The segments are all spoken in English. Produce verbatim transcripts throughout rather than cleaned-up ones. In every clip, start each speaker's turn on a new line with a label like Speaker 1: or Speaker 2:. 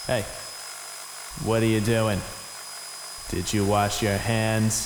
Speaker 1: Hey, what are you doing? Did you wash your hands?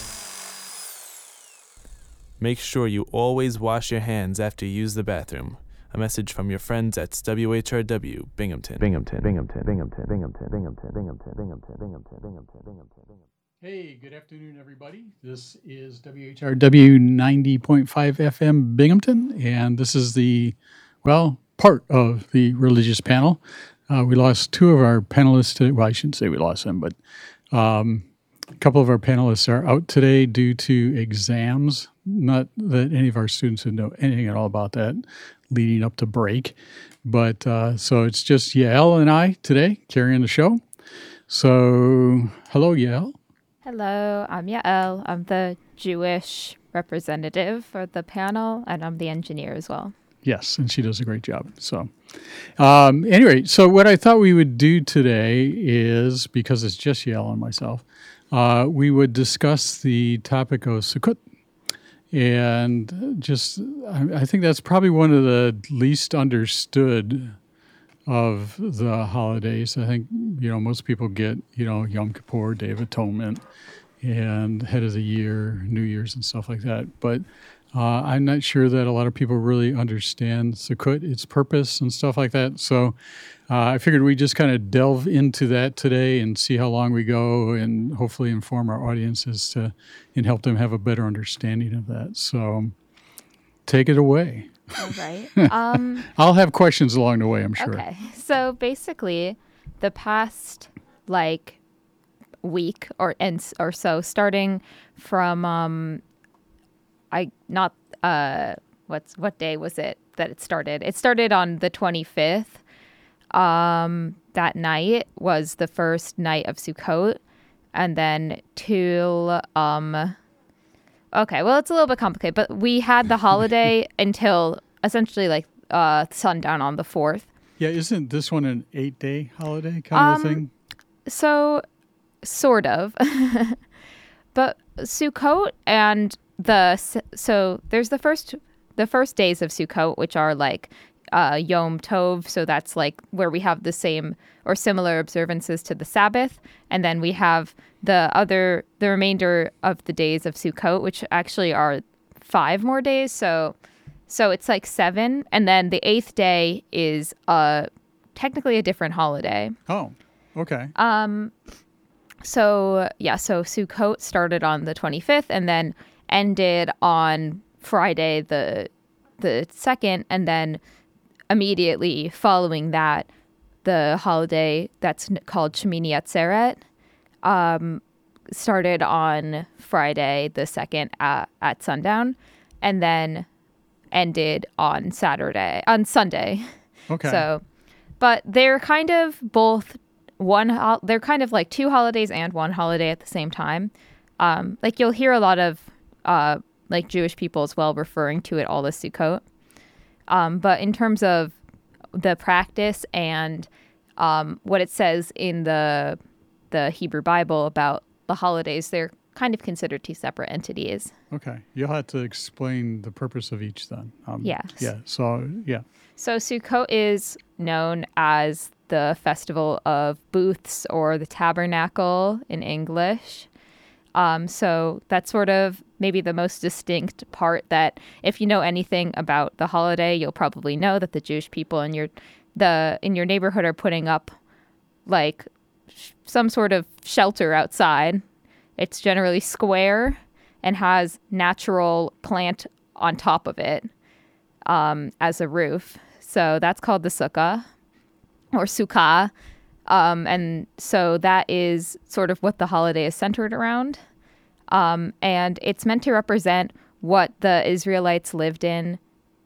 Speaker 1: Make sure you always wash your hands after you use the bathroom. A message from your friends at W H R W Binghamton. Binghamton, Binghamton, Binghamton, Binghamton, Binghamton, Binghamton, Binghamton, Binghamton, Binghamton, Binghamton.
Speaker 2: Hey, good afternoon, everybody. This is W H R W ninety point five F M Binghamton, and this is the, well, part of the religious panel. Uh, we lost two of our panelists today. Well, I shouldn't say we lost them, but um, a couple of our panelists are out today due to exams. Not that any of our students would know anything at all about that leading up to break. But uh, so it's just Yael and I today carrying the show. So, hello, Yael.
Speaker 3: Hello, I'm Yael. I'm the Jewish representative for the panel, and I'm the engineer as well.
Speaker 2: Yes, and she does a great job. So, um, anyway, so what I thought we would do today is, because it's just Yael and myself, uh, we would discuss the topic of Sukkot. And just, I, I think that's probably one of the least understood of the holidays. I think, you know, most people get, you know, Yom Kippur, Day of Atonement, and Head of the Year, New Year's and stuff like that. But uh, I'm not sure that a lot of people really understand Sukkot, its purpose and stuff like that. So uh, I figured we'd just kind of delve into that today and see how long we go and hopefully inform our audiences to and help them have a better understanding of that. So take it away.
Speaker 3: All right. Um,
Speaker 2: I'll have questions along the way, I'm sure.
Speaker 3: okay. So basically, the past like week or and or so, starting from um, I not uh, what's what day was it that it started? It started on the twenty-fifth. Um, that night was the first night of Sukkot, and then till um. Okay, well, it's a little bit complicated, but we had the holiday until essentially like uh, sundown on the fourth.
Speaker 2: Yeah, isn't this one an eight-day holiday kind of
Speaker 3: Um,
Speaker 2: a thing?
Speaker 3: So, sort of. But Sukkot and the so there's the first the first days of Sukkot, which are like uh, Yom Tov. So that's like where we have the same or similar observances to the Sabbath, and then we have the other the remainder of the days of Sukkot, which actually are five more days. So so it's like seven, and then the eighth day is uh technically a different holiday.
Speaker 2: Oh, okay.
Speaker 3: Um, so yeah, so Sukkot started on the twenty-fifth and then ended on Friday the the second, and then immediately following that, the holiday that's n- called Shemini Atzeret um, started on Friday the second at, at sundown, and then ended on Saturday on Sunday.
Speaker 2: Okay.
Speaker 3: So, but they're kind of both one. Ho- they're kind of like two holidays and one holiday at the same time. Um, like you'll hear a lot of uh, like Jewish people as well referring to it all as Sukkot. Um, but in terms of the practice and um, what it says in the the Hebrew Bible about the holidays, they're kind of considered two separate entities.
Speaker 2: Okay. You'll have to explain the purpose of each then. Um,
Speaker 3: Yeah.
Speaker 2: Yeah. So, yeah.
Speaker 3: So Sukkot is known as the festival of booths or the tabernacle in English. Um, so that's sort of maybe the most distinct part that if you know anything about the holiday, you'll probably know that the Jewish people in your the in your neighborhood are putting up like sh- some sort of shelter outside. It's generally square and has natural plant on top of it um, as a roof. So that's called the sukkah or sukkah. Um, and so that is sort of what the holiday is centered around. Um, and it's meant to represent what the Israelites lived in,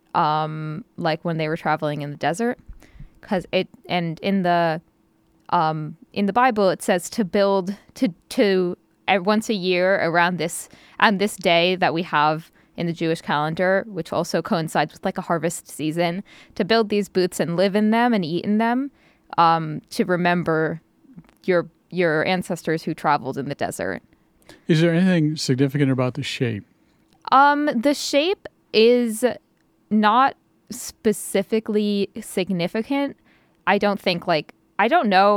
Speaker 3: um, like when they were traveling in the desert. Cause it, and in the, um, in the Bible, it says to build, to, to uh, once a year around this, on this day that we have in the Jewish calendar, which also coincides with like a harvest season, to build these booths and live in them and eat in them. Um, to remember your your ancestors who traveled in the desert.
Speaker 2: Is there anything significant about the shape?
Speaker 3: Um, the shape is not specifically significant. I don't think like I don't know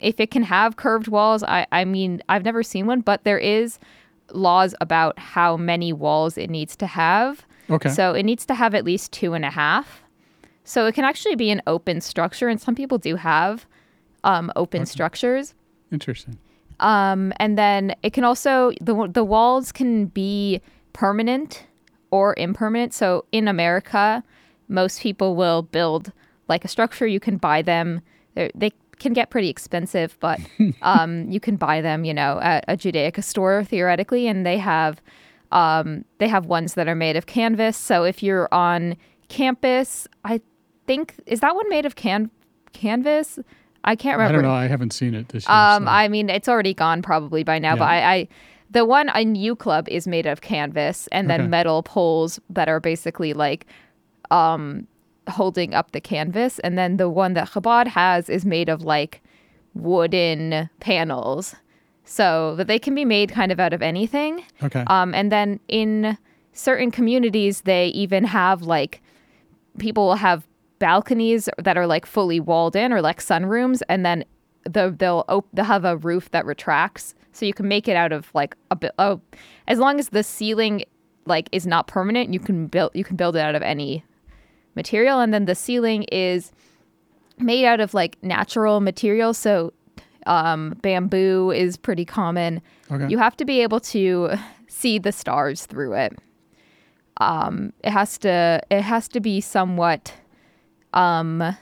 Speaker 3: if it can have curved walls, I, I mean, I've never seen one, but there is laws about how many walls it needs to have.
Speaker 2: Okay.
Speaker 3: So it needs to have at least two and a half. So it can actually be an open structure, and some people do have um, open
Speaker 2: Okay.
Speaker 3: structures.
Speaker 2: Interesting.
Speaker 3: Um, and then it can also, the the walls can be permanent or impermanent. So in America, most people will build like a structure. You can buy them. They're, they can get pretty expensive, but um, you can buy them, you know, at a Judaica store theoretically, and they have um, they have ones that are made of canvas. So if you're on campus, I think is that one made of can canvas? I can't remember.
Speaker 2: I don't know. I haven't seen it this year.
Speaker 3: Um,
Speaker 2: so.
Speaker 3: I mean, it's already gone probably by now,
Speaker 2: Yeah.
Speaker 3: but I, I, the one in U Club is made of canvas and then
Speaker 2: Okay.
Speaker 3: metal poles that are basically like, um, holding up the canvas. And then the one that Chabad has is made of like wooden panels. So that they can be made kind of out of anything.
Speaker 2: Okay.
Speaker 3: Um, and then in certain communities, they even have like, people will have balconies that are like fully walled in or like sunrooms, and then the, they'll op- they'll have a roof that retracts, so you can make it out of like a bit. Oh, as long as the ceiling like is not permanent, you can build you can build it out of any material, and then the ceiling is made out of like natural materials. So um, bamboo is pretty common.
Speaker 2: Okay.
Speaker 3: You have to be able to see the stars through it. Um, it has to it has to be somewhat. Um, uh,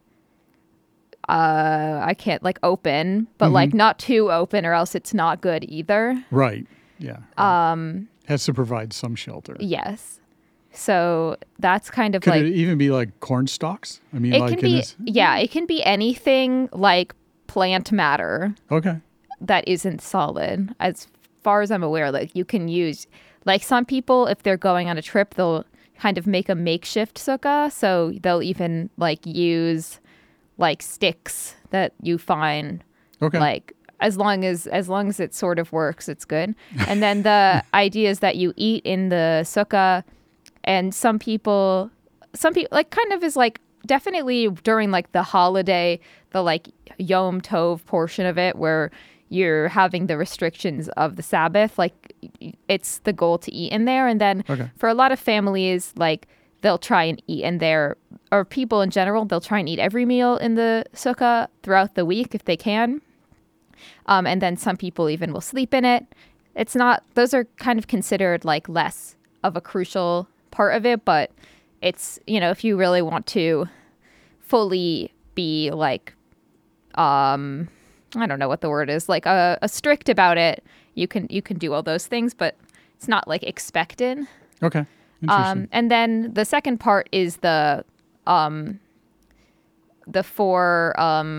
Speaker 3: I can't like open, but
Speaker 2: Mm-hmm.
Speaker 3: like not too open, or else it's not good either.
Speaker 2: Right. Yeah. Um, has to provide some shelter.
Speaker 3: Yes, so that's kind of
Speaker 2: Could
Speaker 3: like
Speaker 2: it even be like corn stalks? I mean,
Speaker 3: it
Speaker 2: like
Speaker 3: can
Speaker 2: in
Speaker 3: be.
Speaker 2: this.
Speaker 3: Yeah, it can be anything like plant matter
Speaker 2: Okay.
Speaker 3: that isn't solid. As far as I'm aware, like you can use like some people, if they're going on a trip, they'll kind of make a makeshift sukkah, so they'll even like use like sticks that you find.
Speaker 2: Okay.
Speaker 3: Like as long as as long as it sort of works, it's good. And then the idea is that you eat in the sukkah, and some people some people like kind of is like definitely during like the holiday, the like Yom Tov portion of it where you're having the restrictions of the Sabbath, like it's the goal to eat in there. And then
Speaker 2: Okay.
Speaker 3: for a lot of families, like they'll try and eat in there, or people in general, they'll try and eat every meal in the sukkah throughout the week if they can. Um, and then some people even will sleep in it. It's not, those are kind of considered like less of a crucial part of it, but it's, you know, if you really want to fully be like, um, I don't know what the word is, like a, a strict about it, you can you can do all those things, but it's not like expected.
Speaker 2: Okay. Interesting.
Speaker 3: Um, and then the second part is the um, the four um,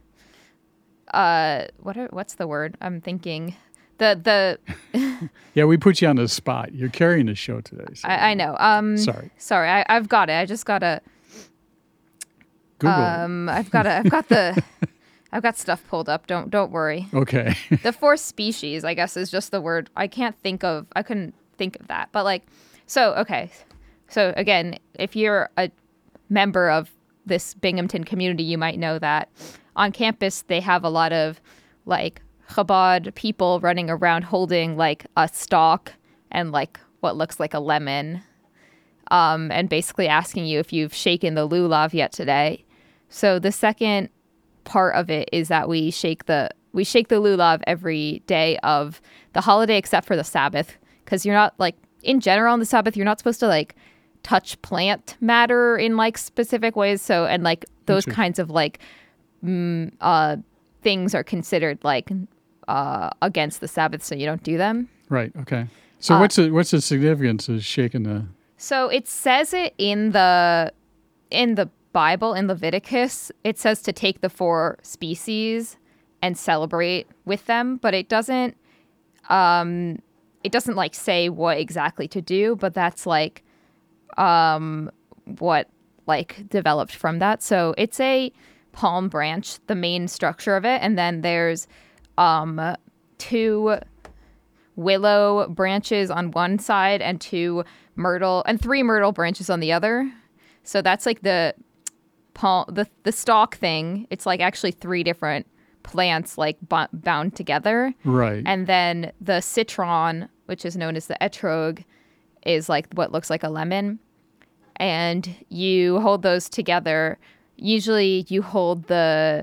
Speaker 3: uh, what are, what's the word I'm thinking the the
Speaker 2: yeah, we put you on the spot. You're carrying the show today. So
Speaker 3: I, I know um
Speaker 2: Sorry.
Speaker 3: sorry I, I've got it I just gotta
Speaker 2: Google.
Speaker 3: um I've got I've got the I've got stuff pulled up. Don't don't worry.
Speaker 2: okay.
Speaker 3: The four species, I guess, is just the word. I can't think of. I couldn't think of that. But like, so okay. So again, if you're a member of this Binghamton community, you might know that on campus they have a lot of like Chabad people running around holding like a stalk and like what looks like a lemon, um, and basically asking you if you've shaken the lulav yet today. So the second part of it is that we shake the we shake the lulav every day of the holiday except for the Sabbath, because you're not like in general on the Sabbath you're not supposed to like touch plant matter in like specific ways. So and like those
Speaker 2: Interesting.
Speaker 3: kinds of like mm, uh things are considered like uh against the Sabbath, so you don't do them.
Speaker 2: Right. Okay. So
Speaker 3: Uh,
Speaker 2: what's the what's the significance of shaking the?
Speaker 3: So it says it in the in the Bible in Leviticus. It says to take the four species and celebrate with them, but it doesn't um it doesn't like say what exactly to do, but that's like um what like developed from that. So it's a palm branch, the main structure of it, and then there's um two willow branches on one side and two myrtle and three myrtle branches on the other. So that's like the palm, the the stalk thing. It's like actually three different plants like b- bound together.
Speaker 2: Right.
Speaker 3: And then the citron, which is known as the etrog, is like what looks like a lemon. And you hold those together. Usually you hold the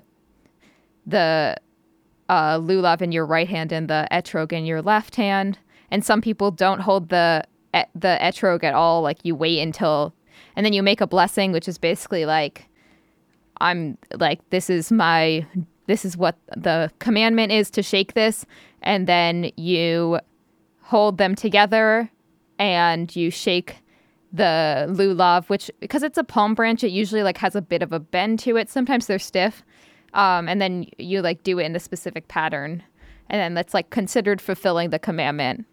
Speaker 3: the uh, lulav in your right hand and the etrog in your left hand. And some people don't hold the the etrog at all. Like you wait until, and then you make a blessing, which is basically like, I'm like, this is my, this is what the commandment is to shake this. And then you hold them together and you shake the lulav, which, because it's a palm branch, it usually like has a bit of a bend to it. Sometimes they're stiff. Um, and then you like do it in a specific pattern. And then that's like considered fulfilling the commandment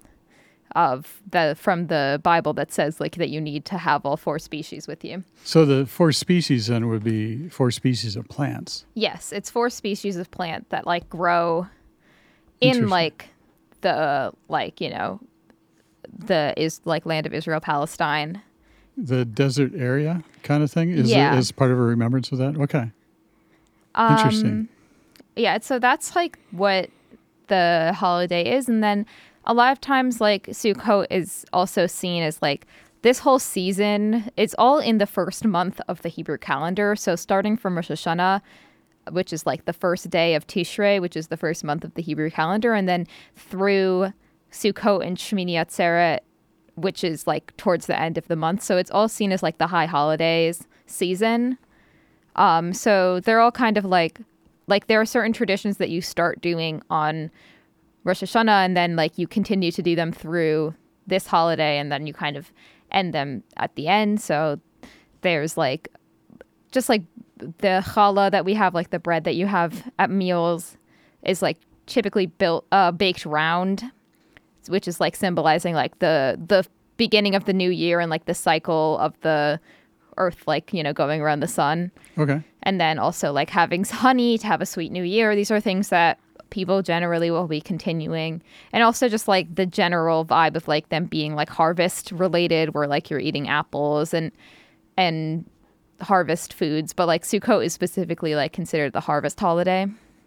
Speaker 3: of the from the Bible that says like that you need to have all four species with you.
Speaker 2: So the four species then would be four species of plants.
Speaker 3: Yes, it's four species of plant that like grow in like the like, you know, the is like land of Israel, Palestine.
Speaker 2: The desert area kind of thing? Is
Speaker 3: yeah.
Speaker 2: it as part of a remembrance of that? Okay.
Speaker 3: Um,
Speaker 2: Interesting.
Speaker 3: Yeah, so that's like what the holiday is. And then a lot of times like Sukkot is also seen as like this whole season. It's all in the first month of the Hebrew calendar. So starting from Rosh Hashanah, which is like the first day of Tishrei, which is the first month of the Hebrew calendar, and then through Sukkot and Shmini Atzeret, which is like towards the end of the month. So it's all seen as like the high holidays season. Um, so they're all kind of like, like there are certain traditions that you start doing on Rosh Hashanah, and then like you continue to do them through this holiday, and then you kind of end them at the end. So there's like, just like the challah that we have, like the bread that you have at meals is like typically built, uh, baked round, which is like symbolizing like the, the beginning of the new year and like the cycle of the earth, like, you know, going around the sun.
Speaker 2: Okay.
Speaker 3: And then also like having honey to have a sweet new year. These are things that people generally will be continuing. And also just like the general vibe of like them being like harvest related, where like you're eating apples and and harvest foods. But like Sukkot is specifically like considered the harvest holiday.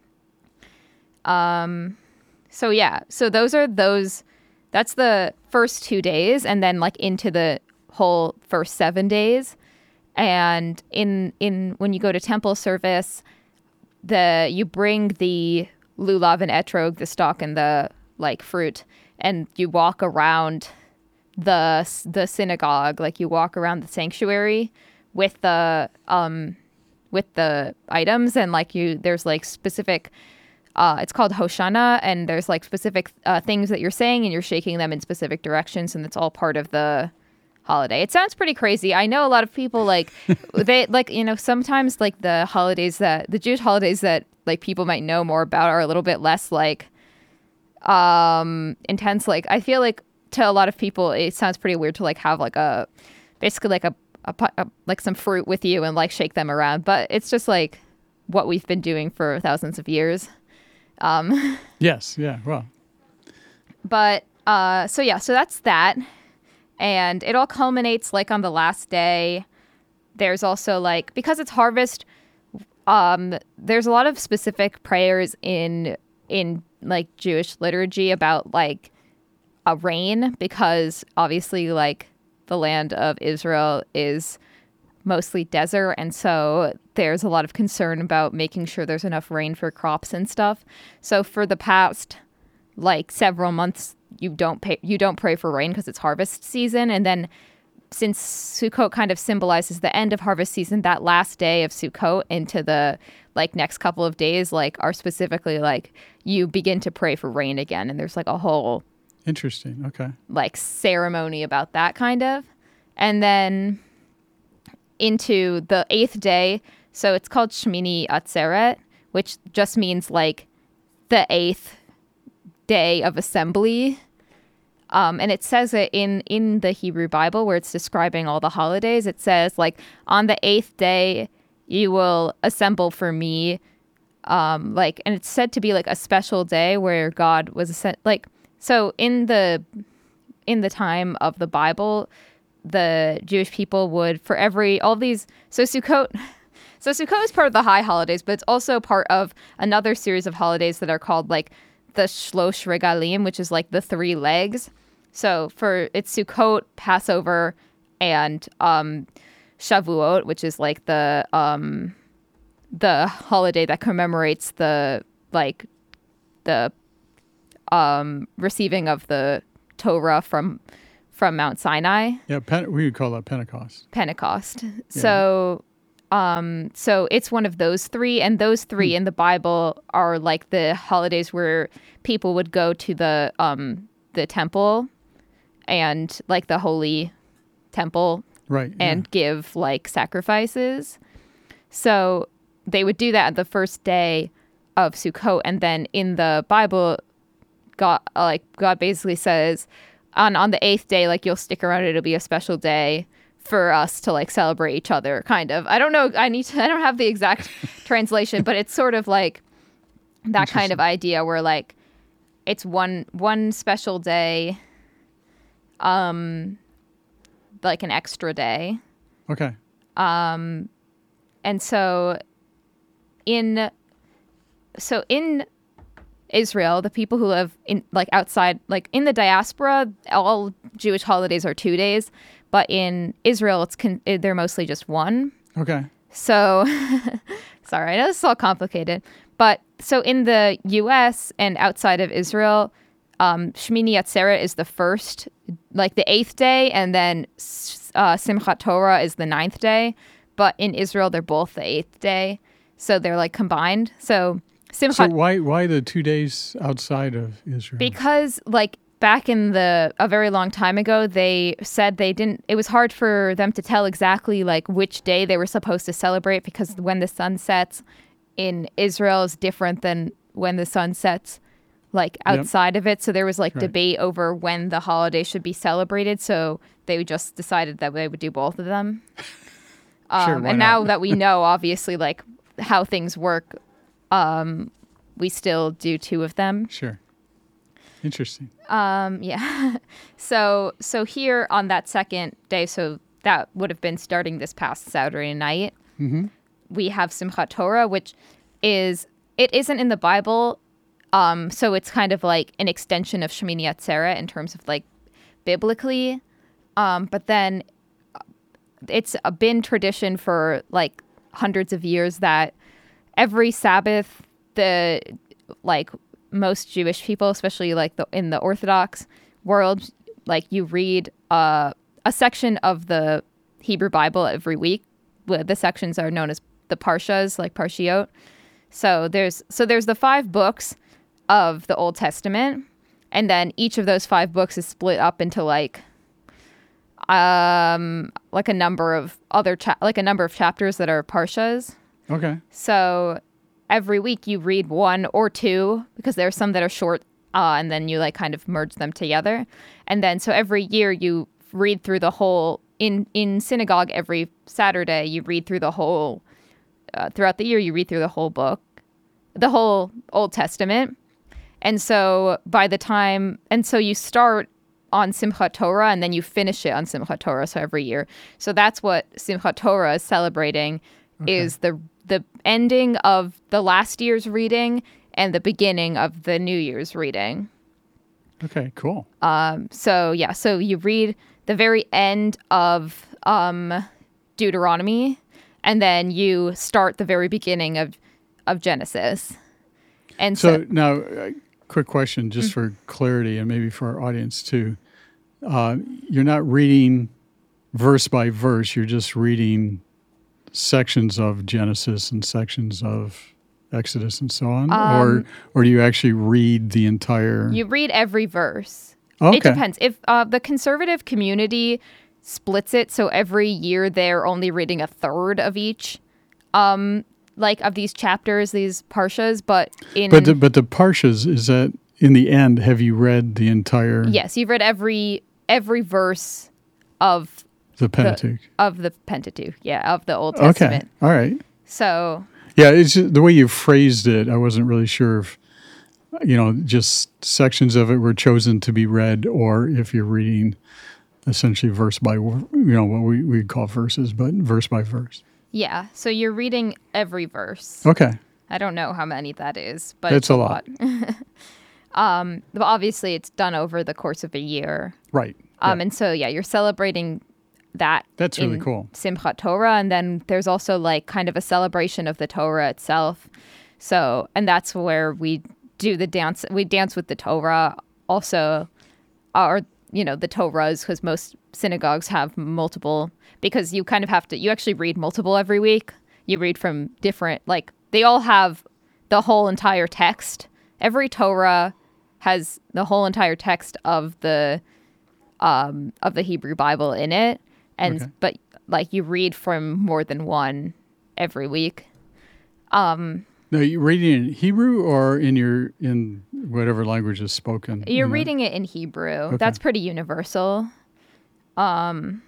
Speaker 3: Um so yeah, so those are those that's the first two days, and then like into the whole first seven days. And in in when you go to temple service, the you bring the lulav and etrog, the stalk and the like fruit, and you walk around the the synagogue, like you walk around the sanctuary with the um with the items, and like you there's like specific uh it's called Hoshana, and there's like specific uh, things that you're saying, and you're shaking them in specific directions, and it's all part of the holiday. It sounds pretty crazy. I know a lot of people like they like, you know, sometimes like the holidays that the Jewish holidays that like people might know more about are a little bit less like um intense. Like I feel like to a lot of people it sounds pretty weird to like have like a basically like a, a, a like some fruit with you and like shake them around, but it's just like what we've been doing for thousands of years. Um
Speaker 2: yes, yeah, well.
Speaker 3: But uh so yeah, so that's that. And it all culminates like on the last day. There's also like, because it's harvest, um, there's a lot of specific prayers in in like Jewish liturgy about like a rain, because obviously like the land of Israel is mostly desert, and so there's a lot of concern about making sure there's enough rain for crops and stuff. So for the past like several months, you don't pay, you don't pray for rain because it's harvest season. And then since Sukkot kind of symbolizes the end of harvest season, that last day of Sukkot into the like next couple of days like are specifically like you begin to pray for rain again, and there's like a whole
Speaker 2: interesting okay
Speaker 3: like ceremony about that kind of. And then into the eighth day, so it's called Shmini Atzeret, which just means like the eighth day of assembly. Um, and it says it in, in the Hebrew Bible where it's describing all the holidays. It says like on the eighth day, you will assemble for me. Um, like, and it's said to be like a special day where God was like, so in the, in the time of the Bible, the Jewish people would for every, all these, so Sukkot, So Sukkot is part of the high holidays, but it's also part of another series of holidays that are called like the Shlosh Regalim, which is like the three legs. So for it's Sukkot, Passover, and um, Shavuot, which is like the um, the holiday that commemorates the like the um, receiving of the Torah from from Mount Sinai.
Speaker 2: Yeah, Pen- we would call that Pentecost.
Speaker 3: Pentecost. Yeah. So, um, so it's one of those three, and those three hmm. in the Bible are like the holidays where people would go to the um the temple, and like the holy temple,
Speaker 2: right,
Speaker 3: and
Speaker 2: yeah.
Speaker 3: give like sacrifices. So they would do that at the first day of Sukkot, and then in the Bible, God like God basically says, on on the eighth day, like you'll stick around, it'll be a special day for us to like celebrate each other, kind of. I don't know. I need to. I don't have the exact translation, but it's sort of like that kind of idea where like it's one one special day, um, like an extra day.
Speaker 2: Okay.
Speaker 3: Um, and so in so in. Israel, the people who live in like outside, like in the diaspora, all Jewish holidays are two days, but in Israel, it's con- they're mostly just one.
Speaker 2: Okay.
Speaker 3: So, sorry, I know this is all complicated, but so in the U S and outside of Israel, um, Shmini Atzeret is the first, like the eighth day, and then uh, Simchat Torah is the ninth day. But in Israel, they're both the eighth day, so they're like combined. So. Simchat,
Speaker 2: so why why the two days outside of Israel?
Speaker 3: Because like back in the a very long time ago, they said they didn't. It was hard for them to tell exactly like which day they were supposed to celebrate, because when the sun sets in Israel is different than when the sun sets like outside yep. of it. So there was like right. debate over when the holiday should be celebrated. So they just decided that they would do both of them. um,
Speaker 2: sure,
Speaker 3: and
Speaker 2: not?
Speaker 3: now that we know, obviously, like how things work. Um, we still do two of them.
Speaker 2: Sure. Interesting.
Speaker 3: Um, yeah. so, so here on that second day, so that would have been starting this past Saturday night.
Speaker 2: Mm-hmm.
Speaker 3: We have Simchat Torah, which is, it isn't in the Bible. Um, so it's kind of like an extension of Shemini Atzeret in terms of like biblically. Um, but then it's been tradition for like hundreds of years that every Sabbath, the like most Jewish people, especially like the, in the Orthodox world, like you read uh, a section of the Hebrew Bible every week. The sections are known as the Parshas, like Parshiot. So there's so there's the five books of the Old Testament, and then each of those five books is split up into like um like a number of other cha- like a number of chapters that are Parshas.
Speaker 2: Okay.
Speaker 3: So every week you read one or two, because there are some that are short, uh, and then you like kind of merge them together. And then so every year you read through the whole, in, in synagogue every Saturday, you read through the whole, uh, throughout the year you read through the whole book, the whole Old Testament. And so by the time, and so you start on Simchat Torah and then you finish it on Simchat Torah, so every year. So that's what Simchat Torah is celebrating, okay. is the the ending of the last year's reading and the beginning of the New Year's reading.
Speaker 2: Okay, cool.
Speaker 3: Um, so yeah, so you read the very end of um, Deuteronomy, and then you start the very beginning of of Genesis. And so,
Speaker 2: so now, uh, quick question, just mm-hmm. for clarity and maybe for our audience too. Uh, you're not reading verse by verse. You're just reading sections of Genesis and sections of Exodus and so on, um, or or do you actually read the entire?
Speaker 3: You read every verse.
Speaker 2: Okay.
Speaker 3: It depends. If uh, the conservative community splits it, so every year they're only reading a third of each, um, like of these chapters, these parshas. But in
Speaker 2: but the, but the parshas, is that in the end? Have you read the entire?
Speaker 3: Yes, you've read every every verse of.
Speaker 2: The Pentateuch.
Speaker 3: The, of the Pentateuch, yeah, of the Old Testament.
Speaker 2: Okay, all right.
Speaker 3: So.
Speaker 2: Yeah, it's just, the way you phrased it, I wasn't really sure if, you know, just sections of it were chosen to be read, or if you're reading essentially verse by, you know, what we we call verses, but verse by verse.
Speaker 3: Yeah. So you're reading every verse.
Speaker 2: Okay.
Speaker 3: I don't know how many that is, but
Speaker 2: It's
Speaker 3: it's,
Speaker 2: a
Speaker 3: a
Speaker 2: lot.
Speaker 3: lot. um, but obviously, it's done over the course of a year.
Speaker 2: Right.
Speaker 3: Um,
Speaker 2: Yeah.
Speaker 3: And so, yeah, you're celebrating that.
Speaker 2: That's really
Speaker 3: in
Speaker 2: cool.
Speaker 3: Simchat Torah. And then there's also like kind of a celebration of the Torah itself. So, and that's where we do the dance. We dance with the Torah. Also, or, you know, the Torahs, because most synagogues have multiple, because you kind of have to, you actually read multiple every week. You read from different, like, they all have the whole entire text. Every Torah has the whole entire text of the um, of the Hebrew Bible in it, and
Speaker 2: Okay.
Speaker 3: but like you read from more than one every week.
Speaker 2: Now, you reading it in Hebrew or in your in whatever language is spoken?
Speaker 3: You're
Speaker 2: in that?
Speaker 3: reading it in Hebrew. That's pretty universal. Um,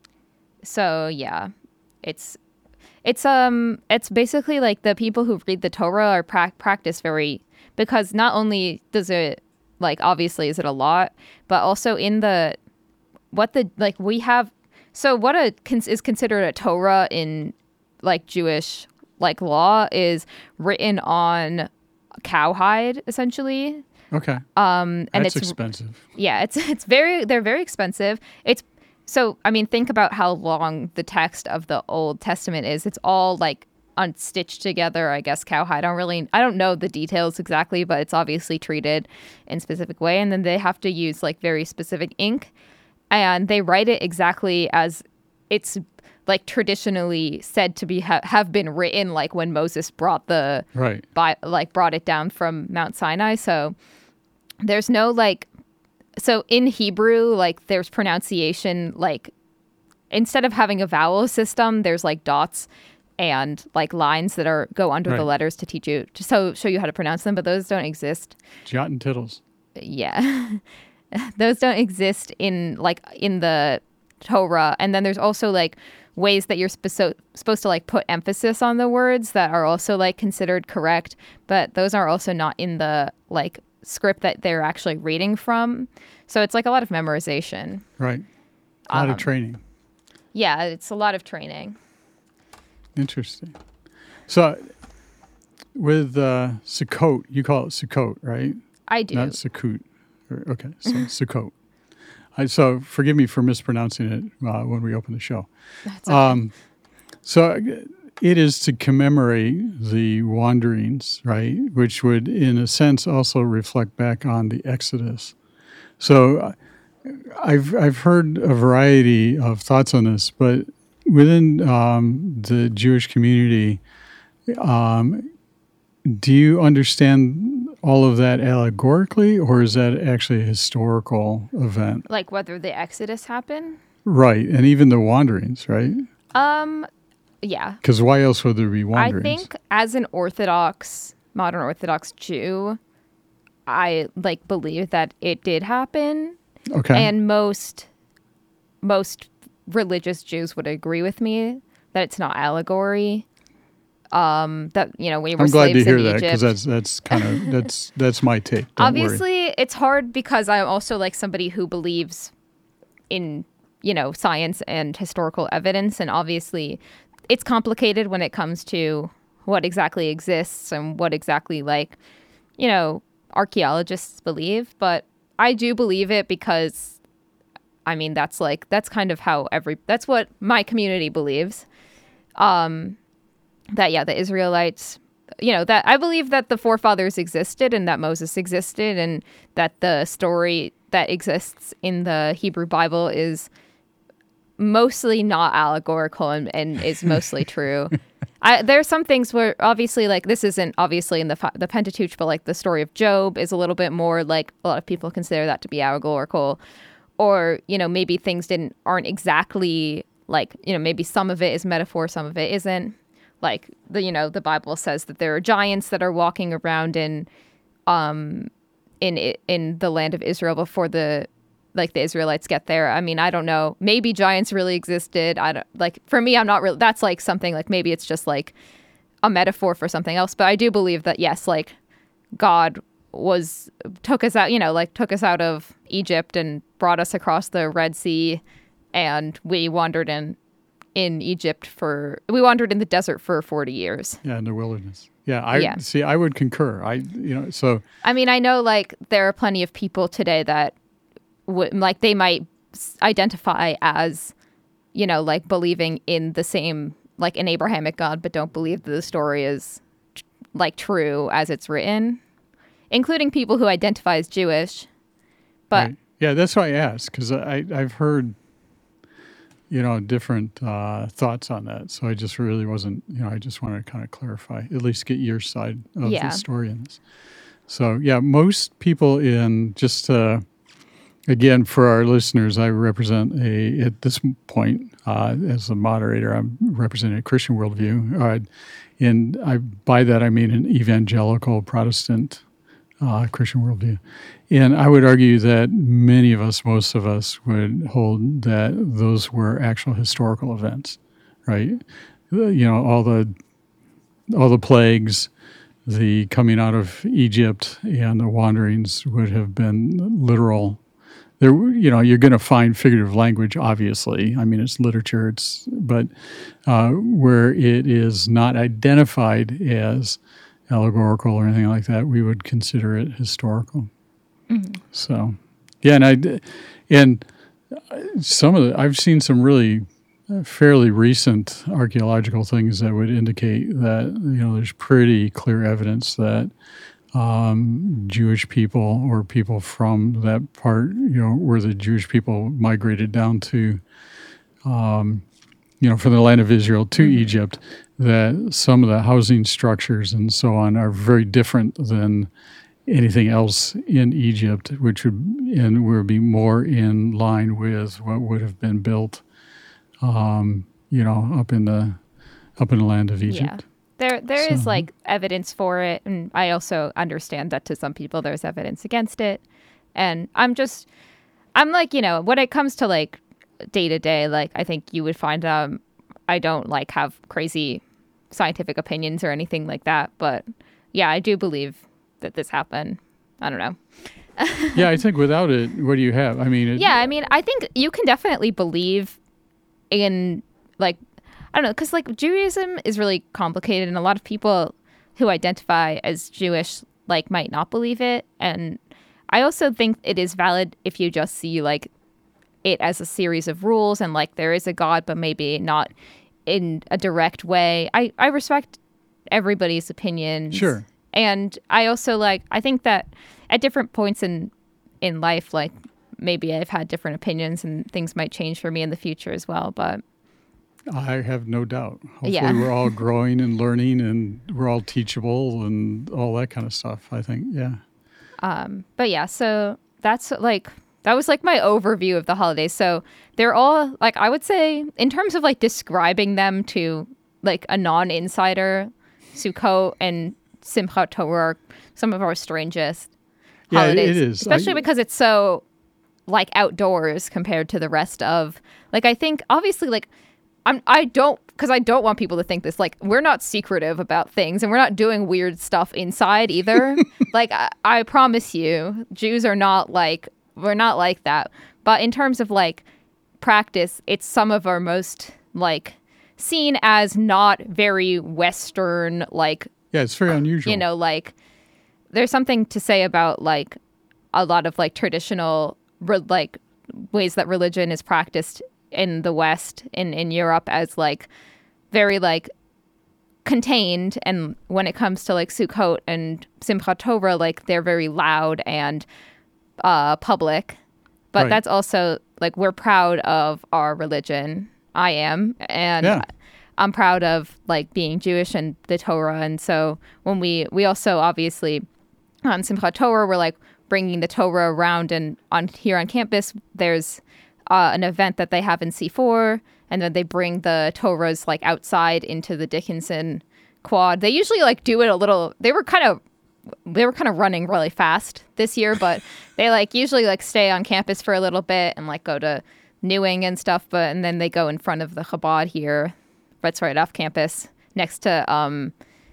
Speaker 3: so yeah, it's it's um it's basically like the people who read the Torah are pra- practice very, because not only does it, like, obviously is it a lot, but also in the what the like we have, so what a cons- is considered a Torah in like Jewish like law is written on cowhide essentially.
Speaker 2: Okay.
Speaker 3: Um, and
Speaker 2: That's
Speaker 3: it's
Speaker 2: expensive.
Speaker 3: yeah, it's it's very they're very expensive. It's so I mean, think about how long the text of the Old Testament is. It's all like unstitched together, I guess. Cowhide. I don't really I don't know the details exactly, but it's obviously treated in a specific way, and then they have to use like very specific ink, and they write it exactly as it's like traditionally said to be ha- have been written, like when Moses brought the
Speaker 2: Right.
Speaker 3: by like brought it down from Mount Sinai. So there's no like, so in Hebrew, like there's pronunciation, like instead of having a vowel system, there's like dots and like lines that are go under
Speaker 2: Right.
Speaker 3: the letters to teach you, to so show you how to pronounce them, but those don't exist.
Speaker 2: Jot and tittles.
Speaker 3: Yeah. Those don't exist in like in the Torah. And then there's also like ways that you're sp- supposed to like put emphasis on the words that are also like considered correct, but those are also not in the like script that they're actually reading from. So it's like a lot of memorization.
Speaker 2: Right. A lot
Speaker 3: Um,
Speaker 2: of training.
Speaker 3: Yeah, it's a lot of training.
Speaker 2: Interesting. So with uh, Sukkot, you call it Sukkot, right?
Speaker 3: I do.
Speaker 2: Not Sukkot. Or- Okay, so Sukkot. I, so forgive me for mispronouncing it uh, when we open the show.
Speaker 3: That's okay.
Speaker 2: Um, so it is to commemorate the wanderings, right? Which would, in a sense, also reflect back on the Exodus. So uh, I've I've heard a variety of thoughts on this, but within um, the Jewish community, um, do you understand all of that allegorically, or is that actually a historical event?
Speaker 3: Like whether the Exodus happened?
Speaker 2: Right, and even the wanderings, right?
Speaker 3: Um, yeah.
Speaker 2: Because why else would there be
Speaker 3: I
Speaker 2: wanderings?
Speaker 3: think as an Orthodox, modern Orthodox Jew, I like believe that it did happen.
Speaker 2: Okay.
Speaker 3: And most most religious Jews would agree with me that it's not allegory. Um, that you know we were
Speaker 2: I'm glad
Speaker 3: slaves
Speaker 2: to hear
Speaker 3: in
Speaker 2: that
Speaker 3: Egypt.
Speaker 2: because that's that's kind of that's that's my take. Don't
Speaker 3: Obviously,
Speaker 2: worry.
Speaker 3: it's hard because I'm also like somebody who believes in you know science and historical evidence, and obviously, it's complicated when it comes to what exactly exists and what exactly like you know archaeologists believe. But I do believe it because I mean that's like that's kind of how every that's what my community believes. Um, that yeah, the Israelites, you know, that I believe that the forefathers existed and that Moses existed and that the story that exists in the Hebrew Bible is mostly not allegorical and, and is mostly true. I, there are some things where obviously like this isn't obviously in the fa- the Pentateuch, but like the story of Job is a little bit more like a lot of people consider that to be allegorical, or you know maybe things didn't aren't exactly like you know maybe some of it is metaphor, some of it isn't. Like the you know the Bible says that there are giants that are walking around in um in in the land of Israel before the like the Israelites get there. I mean, I don't know. Maybe giants really existed. I don't like for me I'm not really that's like something like maybe it's just like a metaphor for something else, but I do believe that yes, like God was took us out, you know, like took us out of Egypt and brought us across the Red Sea and we wandered in in Egypt for, we wandered in the desert for forty years.
Speaker 2: Yeah, in the wilderness. Yeah, I
Speaker 3: Yeah.
Speaker 2: see. I would concur. I, you know, so
Speaker 3: I mean, I know like there are plenty of people today that would like they might s- identify as, you know, like believing in the same like an Abrahamic God, but don't believe that the story is t- like true as it's written, including people who identify as Jewish. But
Speaker 2: right. Yeah, that's why I asked, because I I've heard, you know, different uh, thoughts on that. So I just really wasn't, you know, I just wanted to kind of clarify, at least get your side of
Speaker 3: Yeah.
Speaker 2: the story in this. So yeah, most people in just uh, again for our listeners, I represent a at this point uh, as a moderator, I'm representing a Christian worldview, uh, and I by that I mean an evangelical Protestant uh, Christian worldview. And I would argue that many of us, most of us, would hold that those were actual historical events, right? Uh, You know, all the all the plagues, the coming out of Egypt, and the wanderings would have been literal. There, you know, you're going to find figurative language, obviously. I mean, it's literature. It's but uh, where it is not identified as allegorical or anything like that, we would consider it historical.
Speaker 3: Mhm.
Speaker 2: So, yeah, and I, and some of the, I've seen some really uh, fairly recent archaeological things that would indicate that, you know, there's pretty clear evidence that um, Jewish people or people from that part, you know, where the Jewish people migrated down to, um, you know, from the land of Israel to
Speaker 3: Mhm.
Speaker 2: Egypt, that some of the housing structures and so on are very different than anything else in Egypt, which would and would be more in line with what would have been built, um, you know, up in the up in the land of Egypt.
Speaker 3: There, there is
Speaker 2: So-
Speaker 3: like evidence for it, and I also understand that to some people there's evidence against it. And I'm just, I'm like, you know, when it comes to like day to day, like I think you would find um, I don't like have crazy scientific opinions or anything like that, but yeah, I do believe that this happened. I don't know.
Speaker 2: Yeah, I think without it, what do you have? I mean, it,
Speaker 3: Yeah, I mean, I think you can definitely believe in, like, I don't know, because, like, Judaism is really complicated, and a lot of people who identify as Jewish, like, might not believe it. And I also think it is valid if you just see, like, it as a series of rules and, like, there is a God, but maybe not in a direct way. I, I respect everybody's opinions.
Speaker 2: Sure.
Speaker 3: And I also, like, I think that at different points in in life, like, maybe I've had different opinions and things might change for me in the future as well. But
Speaker 2: I have no doubt. Hopefully
Speaker 3: Yeah.
Speaker 2: we're all growing and learning, and we're all teachable and all that kind of stuff, I think. Yeah.
Speaker 3: um, but yeah, so that's like that was like my overview of the holidays. So they're all like, I would say in terms of like describing them to like a non-insider, Sukkot and Simchat Torah are some of our strangest
Speaker 2: Yeah, it-
Speaker 3: holidays,
Speaker 2: it is.
Speaker 3: especially
Speaker 2: I-
Speaker 3: because it's so like outdoors compared to the rest of like I think obviously like I'm I don't because I don't want people to think this like we're not secretive about things and we're not doing weird stuff inside either. Like I, I promise you, Jews are not like we're not like that. But in terms of like practice, it's some of our most like seen as not very Western like
Speaker 2: Yeah, it's very unusual.
Speaker 3: you know, like there's something to say about like a lot of like traditional re- like ways that religion is practiced in the West in in Europe as like very like contained, and when it comes to like Sukkot and Simchat Torah, like they're very loud and uh public. But
Speaker 2: Right.
Speaker 3: that's also like we're proud of our religion. I am, and
Speaker 2: Yeah.
Speaker 3: I'm proud of like being Jewish and the Torah. And so when we we also obviously on Simchat Torah, we're like bringing the Torah around, and on here on campus there's uh, an event that they have in C four, and then they bring the Torahs like outside into the Dickinson quad. They usually like do it a little. They were kind of they were kind of running really fast this year, but they like usually like stay on campus for a little bit and like go to Newing and stuff. But and then they go in front of the Chabad here, that's right off campus next to um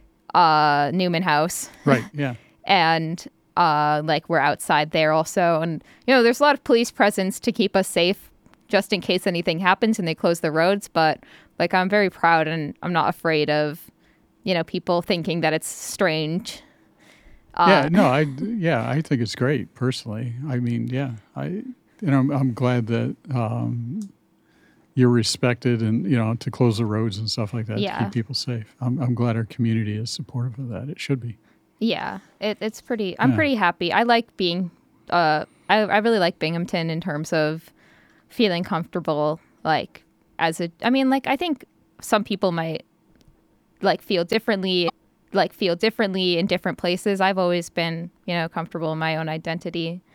Speaker 3: uh Newman House.
Speaker 2: Right, yeah.
Speaker 3: And uh like we're outside there also, and you know there's a lot of police presence to keep us safe just in case anything happens and they close the roads, but Like, I'm very proud, and I'm not afraid of, you know, people thinking that it's strange. Uh,
Speaker 2: yeah, no, I yeah, I think it's great personally. I mean, yeah, I you know I'm, I'm glad that um, you're respected, and you know to close the roads and stuff like that
Speaker 3: Yeah.
Speaker 2: to keep people safe. I'm I'm glad our community is supportive of that. It should be.
Speaker 3: Yeah, it, it's pretty. I'm
Speaker 2: Yeah.
Speaker 3: pretty happy. I like being. Uh, I I really like Binghamton in terms of feeling comfortable. Like as a, I mean, like I think some people might like feel differently, like feel differently in different places. I've always been, you know, comfortable in my own identity.